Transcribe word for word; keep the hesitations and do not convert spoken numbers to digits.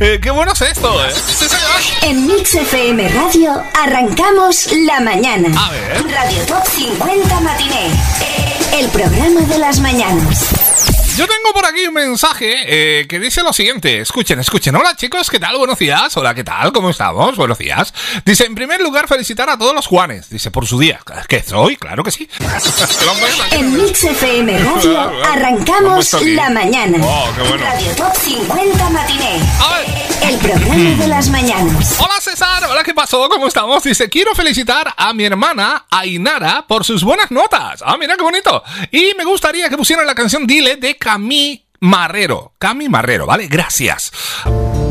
Eh, ¡Qué bueno es esto, eh! Sí, señor. En Mix F M Radio arrancamos la mañana. A ver. Radio Top cincuenta Matiné. El programa de las mañanas. Yo tengo por aquí un mensaje eh, que dice lo siguiente. Escuchen, escuchen. Hola chicos, ¿qué tal? Buenos días. Hola, ¿qué tal? ¿Cómo estamos? Buenos días. Dice, en primer lugar, felicitar a todos los Juanes. Dice, por su día. ¿Qué soy? Claro que sí. En Mix F M Radio arrancamos la mañana. Oh, qué bueno. Radio Top cincuenta Matiné. A ver. El programa de las mañanas. Hola César, hola, ¿qué pasó? ¿Cómo estamos? Dice, quiero felicitar a mi hermana Ainara por sus buenas notas. Ah, mira qué bonito. Y me gustaría que pusieran la canción Dile de Cami Marrero. Cami Marrero, ¿vale? Gracias.